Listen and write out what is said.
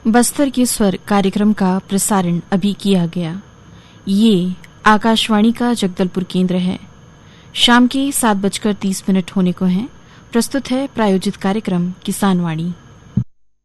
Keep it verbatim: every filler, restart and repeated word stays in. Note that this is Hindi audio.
बस्तर के स्वर कार्यक्रम का प्रसारण अभी किया गया। ये आकाशवाणी का जगदलपुर केंद्र है। शाम के सात बजकर तीस मिनट होने को हैं। प्रस्तुत है प्रायोजित कार्यक्रम किसान वाणी।